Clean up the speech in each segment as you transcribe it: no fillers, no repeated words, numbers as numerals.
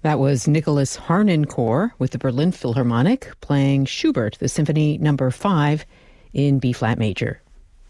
That was Nicholas Harnoncourt with the Berlin Philharmonic playing Schubert, the Symphony No. 5 in B-flat major.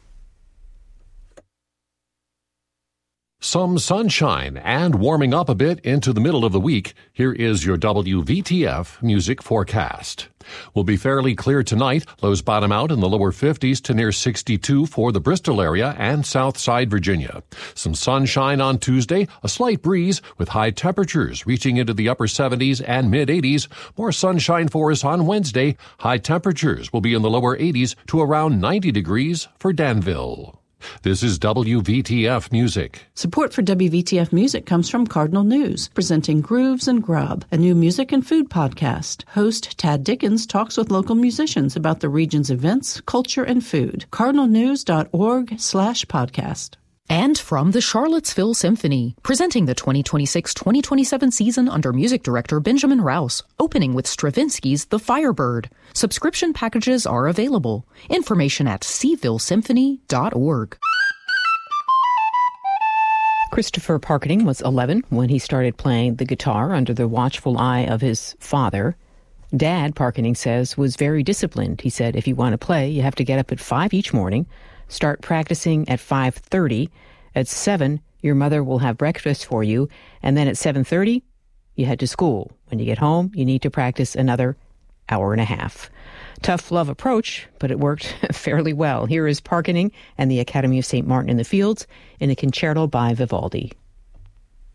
Some sunshine and warming up a bit into the middle of the week. Here is your WVTF music forecast. Will be fairly clear tonight. Lows bottom out in the lower 50s to near 62 for the Bristol area and Southside Virginia. Some sunshine on Tuesday, a slight breeze with high temperatures reaching into the upper 70s and mid-80s. More sunshine for us on Wednesday. High temperatures will be in the lower 80s to around 90 degrees for Danville. This is WVTF Music. Support for WVTF Music comes from Cardinal News, presenting Grooves and Grub, a new music and food podcast. Host Tad Dickens talks with local musicians about the region's events, culture, and food. cardinalnews.org/podcast. And from the Charlottesville Symphony, presenting the 2026-2027 season under music director Benjamin Rouse, opening with Stravinsky's The Firebird. Subscription packages are available. Information at sevillesymphony.org. Christopher Parkening was 11 when he started playing the guitar under the watchful eye of his father. Dad, Parkening says, was very disciplined. He said, if you want to play, you have to get up at 5 each morning, start practicing at 5:30. At 7, your mother will have breakfast for you, and then at 7:30, you head to school. When you get home, you need to practice another hour and a half. Tough love approach, but it worked fairly well. Here is Parkening and the Academy of St. Martin in the Fields in a concerto by Vivaldi.